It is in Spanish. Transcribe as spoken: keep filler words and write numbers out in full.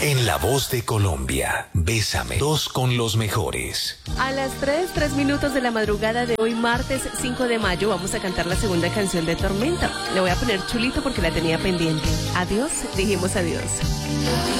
En La Voz de Colombia, Bésame, dos con los mejores. A las tres, tres minutos de la madrugada de hoy, martes cinco de mayo, vamos a cantar la segunda canción de Tormenta. Le voy a poner Chulito porque la tenía pendiente. Adiós, dijimos adiós.